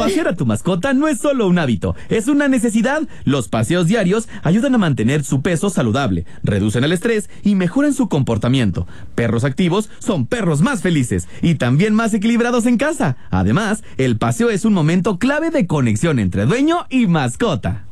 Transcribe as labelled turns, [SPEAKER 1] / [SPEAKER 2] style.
[SPEAKER 1] Pasear a tu mascota no es solo un hábito, es una necesidad. Los paseos diarios ayudan a mantener su peso saludable, reducen el estrés y mejoran su comportamiento. Perros activos son perros más felices y también más equilibrados en casa. Además, el paseo es un momento clave de conexión entre dueño y mascota.